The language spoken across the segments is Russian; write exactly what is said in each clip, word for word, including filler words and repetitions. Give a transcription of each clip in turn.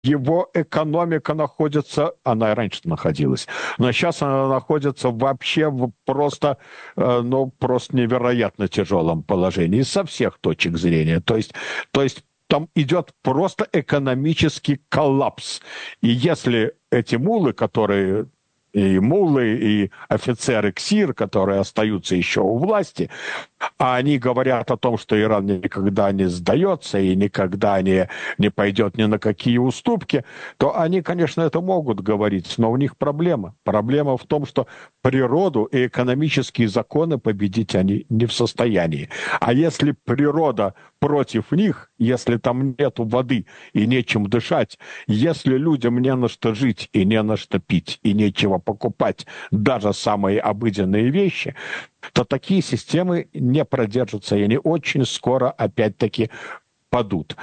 его экономика находится, она и раньше находилась, но сейчас она находится вообще в просто, э, ну, просто невероятно тяжелом положении со всех точек зрения. То есть, то есть там идет просто экономический коллапс. И если эти мулы, которые и мулы, и офицеры КСИР, которые остаются еще у власти, а они говорят о том, что Иран никогда не сдается и никогда не, не пойдет ни на какие уступки, то они, конечно, это могут говорить, но у них проблема. Проблема в том, что природу и экономические законы победить они не в состоянии. А если природа против них, если там нету воды и нечем дышать, если людям не на что жить и не на что пить, и нечего покупать, даже самые обыденные вещи, то такие системы не продержатся, и они очень скоро опять-таки падут.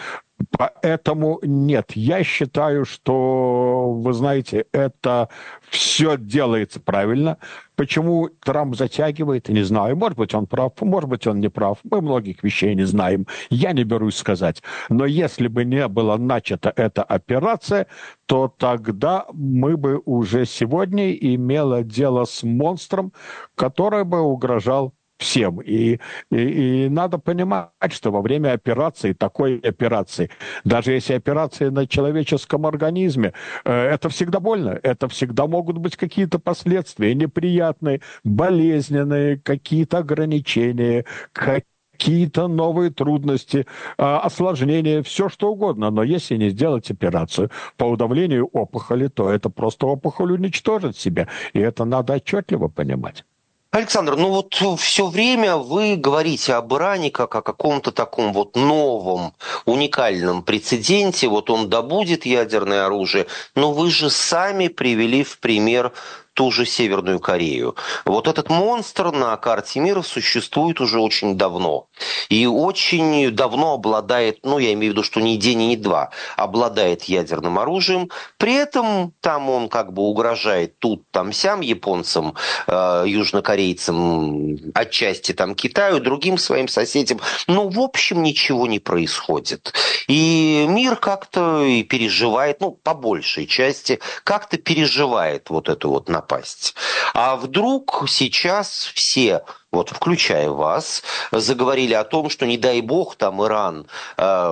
Поэтому нет, я считаю, что, вы знаете, это все делается правильно. Почему Трамп затягивает, не знаю. Может быть, он прав, может быть, он не прав. Мы многих вещей не знаем. Я не берусь сказать. Но если бы не была начата эта операция, то тогда мы бы уже сегодня имели дело с монстром, который бы угрожал всем. И, и, и надо понимать, что во время операции, такой операции, даже если операция на человеческом организме, э, это всегда больно, это всегда могут быть какие-то последствия неприятные, болезненные, какие-то ограничения, какие-то новые трудности, э, осложнения, все что угодно. Но если не сделать операцию по удавлению опухоли, то это просто опухоль уничтожит себя. И это надо отчетливо понимать. Александр, ну вот все время вы говорите об Иране как о каком-то таком вот новом, уникальном прецеденте, вот он добудет ядерное оружие, но вы же сами привели в пример ту же Северную Корею. Вот этот монстр на карте мира существует уже очень давно. И очень давно обладает, ну я имею в виду, что ни день и ни два, обладает ядерным оружием. При этом там он как бы угрожает тут, там, сям японцам, э, южнокорейцам, отчасти там Китаю, другим своим соседям. Но в общем ничего не происходит. И мир как-то и переживает, ну, по большей части, как-то переживает вот эту вот напасть. А вдруг сейчас все, вот включая вас, заговорили о том, что не дай бог там Иран э,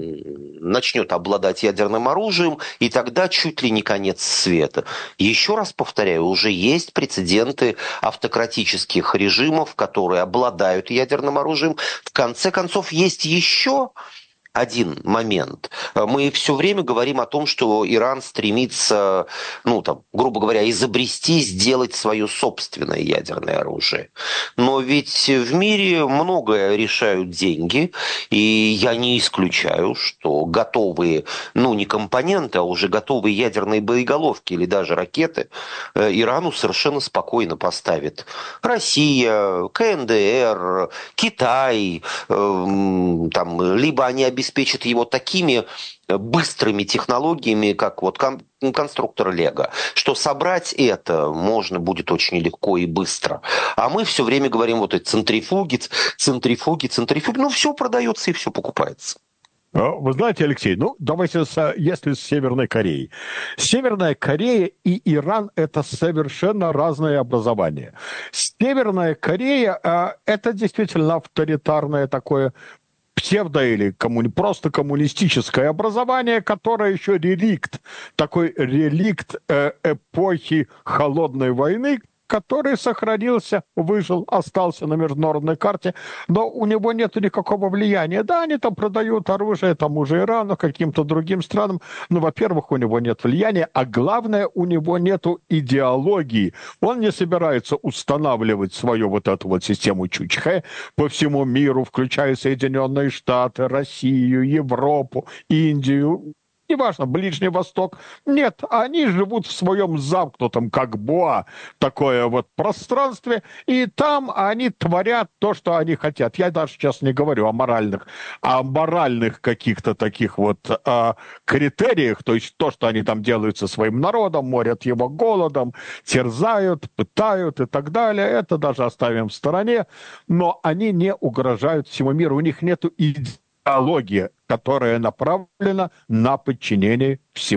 начнет обладать ядерным оружием, и тогда чуть ли не конец света. Еще раз повторяю, уже есть прецеденты автократических режимов, которые обладают ядерным оружием. В конце концов, есть еще один момент. Мы все время говорим о том, что Иран стремится, ну, там, грубо говоря, изобрести, сделать свое собственное ядерное оружие. Но ведь в мире многое решают деньги, и я не исключаю, что готовые, ну, не компоненты, а уже готовые ядерные боеголовки или даже ракеты э, Ирану совершенно спокойно поставит Россия, КНДР, Китай, э, там, либо они обеспечат его такими быстрыми технологиями, как вот кон- конструктор Лего, что собрать это можно будет очень легко и быстро. А мы все время говорим вот эти центрифуги, центрифуги, центрифуги. Ну, все продается и все покупается. А, Вы знаете, Алексей, ну давайте, с- если с Северной Кореей. Северная Корея и Иран — это совершенно разные образования. Северная Корея а, это действительно авторитарное такое псевдо или коммуни... просто коммунистическое образование, которое еще реликт, такой реликт э, эпохи холодной войны, который сохранился, выжил, остался на международной карте, но у него нет никакого влияния. Да, они там продают оружие тому же Ирану, каким-то другим странам, но, во-первых, у него нет влияния, а главное, у него нет идеологии. Он не собирается устанавливать свою вот эту вот систему Чучхе по всему миру, включая Соединенные Штаты, Россию, Европу, Индию, неважно, Ближний Восток. Нет, они живут в своем замкнутом, как боа, такое вот пространстве, и там они творят то, что они хотят. Я даже сейчас не говорю о моральных, о моральных каких-то таких вот а, критериях, то есть то, что они там делают со своим народом, морят его голодом, терзают, пытают и так далее, это даже оставим в стороне, но они не угрожают всему миру, у них нет идеологии, которая направлена на подчинение всему.